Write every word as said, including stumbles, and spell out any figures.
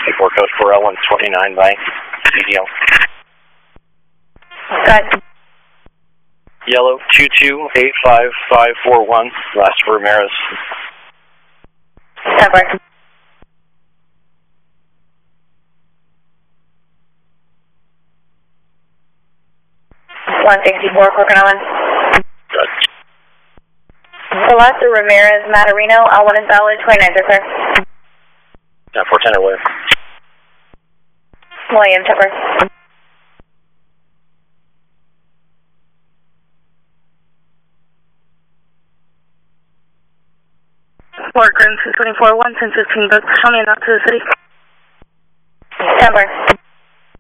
Report code four L one twenty-nine by C D L. Got Yellow two two eight five five four one, last for Ramirez. Cover. one sixty-four, Corcoran Island. Good. Celeste Ramirez Matarino, L one is valid, twenty-nine, sir. ten four ten away. William Tupper. Fort Grim two twenty-four, one ten fifteen, but show me enough to the city. Denver.